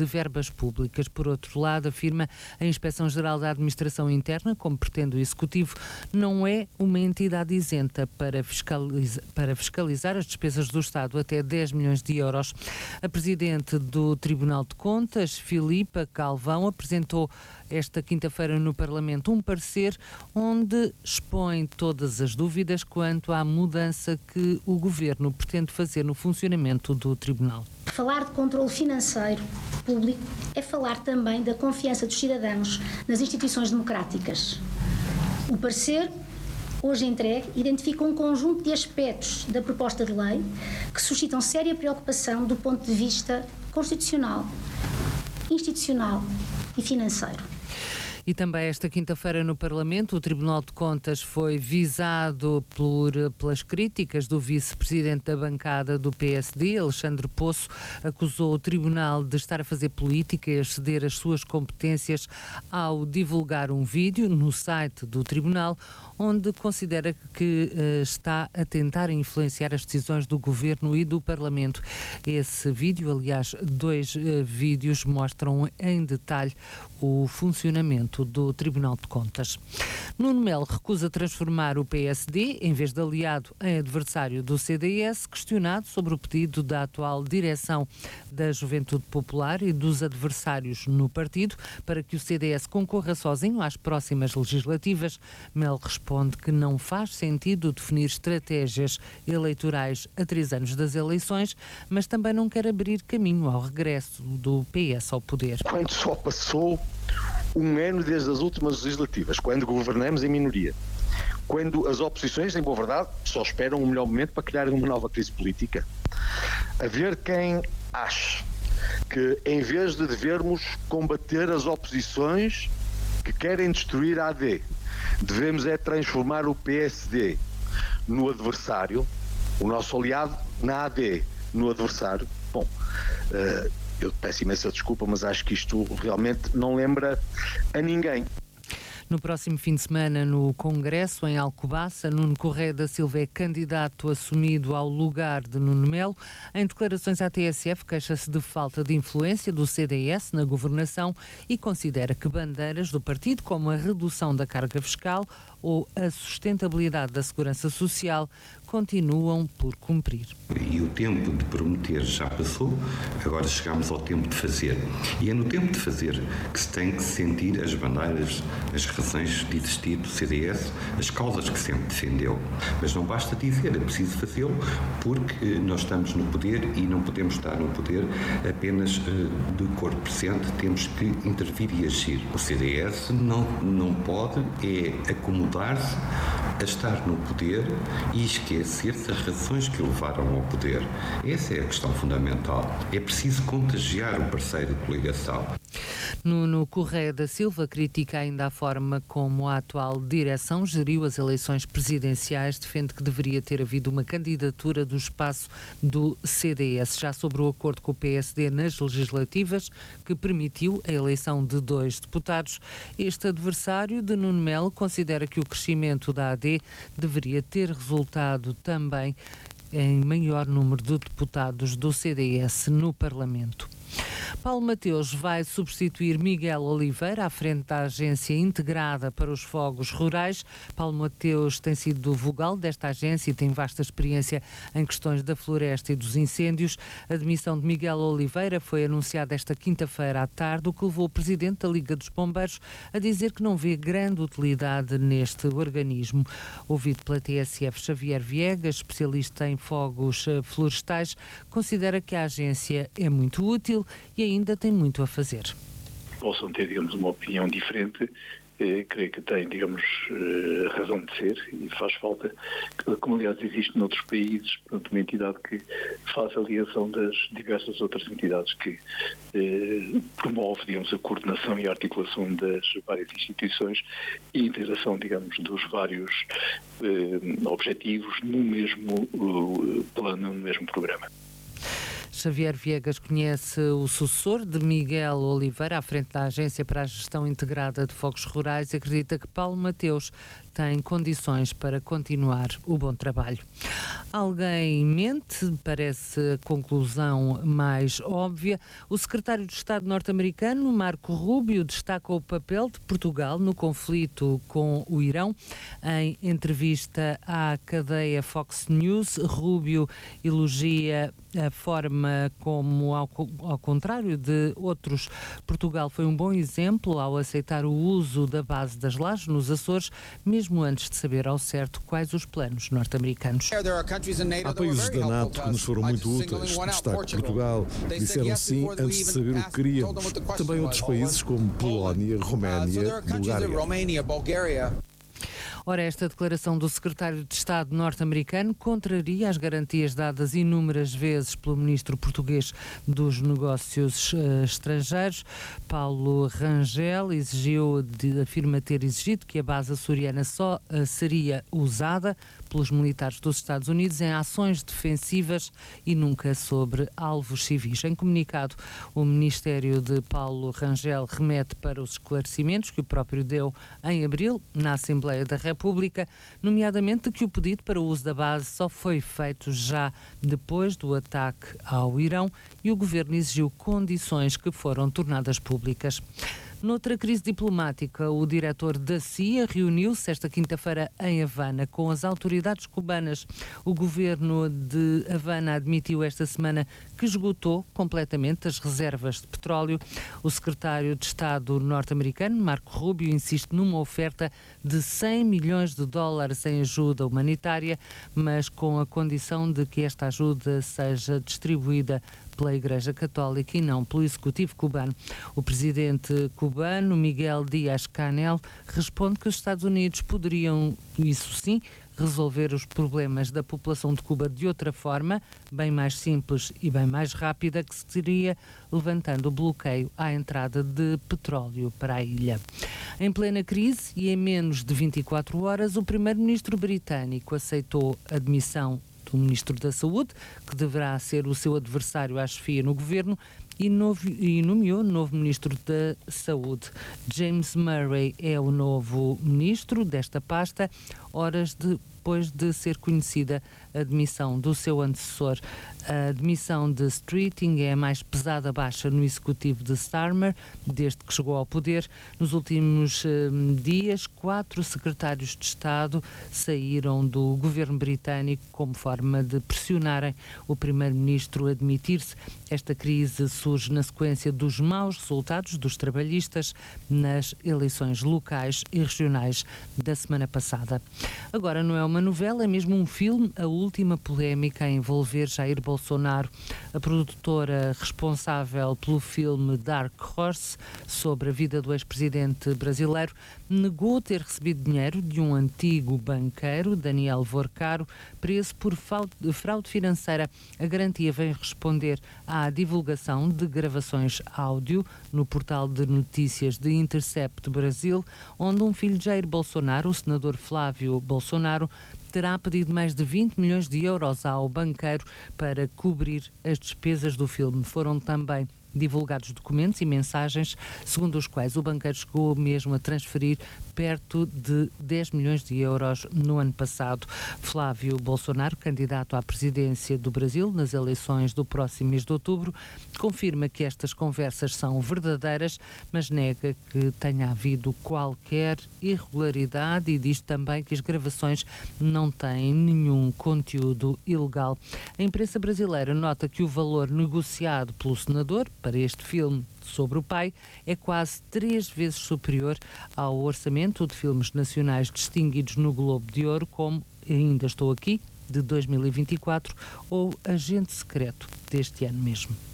de verbas públicas. Por outro lado, afirma a Inspeção-Geral da Administração Interna, como pretende o Executivo, não é uma entidade isenta para fiscalizar as despesas do Estado até 10 milhões de euros. A Presidente do Tribunal de Contas, Filipa Calvão, apresentou esta quinta-feira no Parlamento um parecer onde expõe todas as dúvidas quanto à mudança que o Governo pretende fazer no funcionamento do Tribunal. Falar de controle financeiro público é falar também da confiança dos cidadãos nas instituições democráticas. O parecer, hoje entregue, identifica um conjunto de aspectos da proposta de lei que suscitam séria preocupação do ponto de vista constitucional, institucional e financeiro. E também esta quinta-feira no Parlamento, o Tribunal de Contas foi visado pelas críticas do vice-presidente da bancada do PSD, Alexandre Poço. Acusou o Tribunal de estar a fazer política e a exceder as suas competências ao divulgar um vídeo no site do Tribunal, onde considera que está a tentar influenciar as decisões do Governo e do Parlamento. Esse vídeo, aliás, 2 vídeos, mostram em detalhe o funcionamento do Tribunal de Contas. Nuno Melo recusa transformar o PSD, em vez de aliado, em adversário do CDS, questionado sobre o pedido da atual direção da Juventude Popular e dos adversários no partido para que o CDS concorra sozinho às próximas legislativas. Melo responde que não faz sentido definir estratégias eleitorais a 3 anos das eleições, mas também não quer abrir caminho ao regresso do PS ao poder. Quando só passou um ano desde as últimas legislativas, quando governamos em minoria, quando as oposições, em boa verdade, só esperam um melhor momento para criar uma nova crise política, haver quem ache que, em vez de devermos combater as oposições que querem destruir a AD, devemos é transformar o PSD no adversário, o nosso aliado na AD no adversário. Bom, eu peço imensa desculpa, mas acho que isto realmente não lembra a ninguém. No próximo fim de semana, no Congresso, em Alcobaça, Nuno Correia da Silva é candidato assumido ao lugar de Nuno Melo. Em declarações à TSF, queixa-se de falta de influência do CDS na governação e considera que bandeiras do partido, como a redução da carga fiscal ou a sustentabilidade da segurança social, continuam por cumprir. E o tempo de prometer já passou, agora chegamos ao tempo de fazer. E é no tempo de fazer que se tem que sentir as bandeiras, as razões de existir do CDS, as causas que sempre defendeu. Mas não basta dizer, é preciso fazê-lo, porque nós estamos no poder e não podemos estar no poder apenas de corpo presente, temos que intervir e agir. O CDS não pode acomodar-se a estar no poder e esquecer-se das razões que o levaram ao poder. Essa é a questão fundamental. É preciso contagiar o parceiro de coligação. Nuno Correia da Silva critica ainda a forma como a atual direção geriu as eleições presidenciais, defende que deveria ter havido uma candidatura do espaço do CDS, já sobre o acordo com o PSD nas legislativas, que permitiu a eleição de 2 deputados. Este adversário de Nuno Melo considera que o crescimento da AD deveria ter resultado também em maior número de deputados do CDS no Parlamento. Paulo Mateus vai substituir Miguel Oliveira à frente da Agência Integrada para os Fogos Rurais. Paulo Mateus tem sido vogal desta agência e tem vasta experiência em questões da floresta e dos incêndios. A demissão de Miguel Oliveira foi anunciada esta quinta-feira à tarde, o que levou o presidente da Liga dos Bombeiros a dizer que não vê grande utilidade neste organismo. Ouvido pela TSF, Xavier Viegas, especialista em fogos florestais, considera que a agência é muito útil e ainda tem muito a fazer. Possam ter, digamos, uma opinião diferente, creio que tem, digamos, razão de ser e faz falta, como aliás existe noutros países, portanto, uma entidade que faz a ligação das diversas outras entidades que promove, digamos, a coordenação e a articulação das várias instituições e a integração, digamos, dos vários objetivos no mesmo plano, no mesmo programa. Xavier Viegas conhece o sucessor de Miguel Oliveira à frente da Agência para a Gestão Integrada de Fogos Rurais e acredita que Paulo Mateus tem condições para continuar o bom trabalho. Alguém mente, parece a conclusão mais óbvia. O secretário de Estado norte-americano, Marco Rubio, destaca o papel de Portugal no conflito com o Irão. Em entrevista à cadeia Fox News, Rubio elogia a forma como, ao contrário de outros, Portugal foi um bom exemplo ao aceitar o uso da base das lajes nos Açores, mesmo antes de saber ao certo quais os planos norte-americanos. Há países da NATO que nos foram muito úteis, destaque Portugal, disseram sim antes de saber o que queríamos. Também outros países como Polónia, Roménia, Bulgária. Ora, esta declaração do secretário de Estado norte-americano contraria as garantias dadas inúmeras vezes pelo ministro português dos Negócios Estrangeiros. Paulo Rangel afirma ter exigido que a base açoriana só seria usada pelos militares dos Estados Unidos em ações defensivas e nunca sobre alvos civis. Em comunicado, o Ministério de Paulo Rangel remete para os esclarecimentos que o próprio deu em abril na Assembleia da República, nomeadamente que o pedido para o uso da base só foi feito já depois do ataque ao Irão e o governo exigiu condições que foram tornadas públicas. Noutra crise diplomática, o diretor da CIA reuniu-se esta quinta-feira em Havana com as autoridades cubanas. O governo de Havana admitiu esta semana que esgotou completamente as reservas de petróleo. O secretário de Estado norte-americano, Marco Rubio, insiste numa oferta de 100 milhões de dólares em ajuda humanitária, mas com a condição de que esta ajuda seja distribuída pela Igreja Católica e não pelo Executivo cubano. O presidente cubano, Miguel Díaz-Canel, responde que os Estados Unidos poderiam, isso sim, resolver os problemas da população de Cuba de outra forma, bem mais simples e bem mais rápida, que seria levantando o bloqueio à entrada de petróleo para a ilha. Em plena crise e em menos de 24 horas, o primeiro-ministro britânico aceitou a demissão do Ministro da Saúde, que deverá ser o seu adversário à chefia no governo, e nomeou novo Ministro da Saúde. James Murray é o novo Ministro desta pasta, horas depois de ser conhecida a demissão do seu antecessor. A demissão de Streeting é a mais pesada baixa no executivo de Starmer desde que chegou ao poder. Nos últimos dias, 4 secretários de Estado saíram do governo britânico como forma de pressionarem o primeiro-ministro a demitir-se. Esta crise surge na sequência dos maus resultados dos trabalhistas nas eleições locais e regionais da semana passada. Agora não é uma novela, é mesmo um filme, a última polémica a envolver Jair Bolsonaro. A produtora responsável pelo filme Dark Horse, sobre a vida do ex-presidente brasileiro, negou ter recebido dinheiro de um antigo banqueiro, Daniel Vorcaro, preso por fraude financeira. A garantia vem responder à divulgação de gravações áudio no portal de notícias de Intercept Brasil, onde um filho de Jair Bolsonaro, o senador Flávio Bolsonaro, terá pedido mais de 20 milhões de euros ao banqueiro para cobrir as despesas do filme. Foram também divulgados documentos e mensagens segundo os quais o banqueiro chegou mesmo a transferir perto de 10 milhões de euros no ano passado. Flávio Bolsonaro, candidato à presidência do Brasil nas eleições do próximo mês de outubro, confirma que estas conversas são verdadeiras, mas nega que tenha havido qualquer irregularidade e diz também que as gravações não têm nenhum conteúdo ilegal. A imprensa brasileira nota que o valor negociado pelo senador para este filme sobre o pai é quase 3 vezes superior ao orçamento de filmes nacionais distinguidos no Globo de Ouro, como Ainda Estou Aqui, de 2024, ou Agente Secreto, deste ano mesmo.